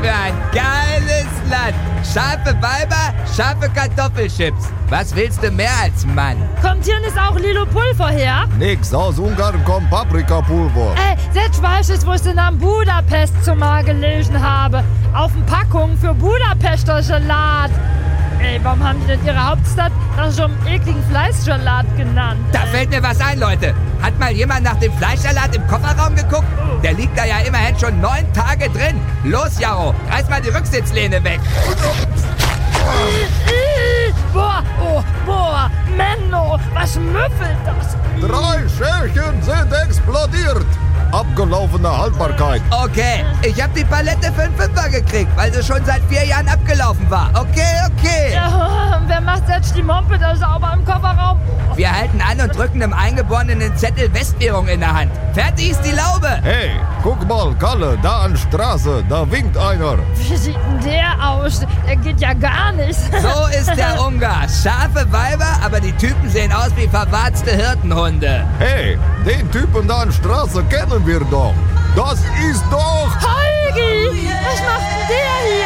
für ein geiles Land. Scharfe Weiber, scharfe Kartoffelchips. Was willst du mehr als Mann? Kommt hier nicht auch Lilo Pulver her? Nix, aus Ungarn kommt Paprikapulver. Das weiß ich, wo ich den Namen Budapest zumal gelesen habe. Auf den Packungen für Budapester Salat. Warum haben die denn ihre Hauptstadt nach so einem ekligen Fleischsalat genannt? Da fällt mir was ein, Leute. Hat mal jemand nach dem Fleischsalat im Kofferraum geguckt? Der liegt da ja immerhin schon 9 Tage drin. Los, Jaro, reiß mal die Rücksitzlehne weg. Boah, Menno, was müffelt das? 3 Schälchen sind explodiert. Abgelaufene Haltbarkeit. Okay, ich hab die Palette für einen Fünfer gekriegt, weil sie schon seit 4 Jahren abgelaufen war. Okay. Ja, wer macht jetzt die Mompe da sauber im Kofferraum? Wir halten an und drücken einem Eingeborenen Zettel Westwährung in der Hand. Fertig ist die Laube. Hey, guck mal, Kalle, da an Straße, da winkt einer. Wie sieht denn der aus? Der geht ja gar nicht. So ist der Ungar. Scharfe Weiber, aber die Typen sehen aus wie verwarzte Hirtenhunde. Hey, den Typen da an Straße kennen wir doch. Das ist doch... Holgi, was macht denn der hier?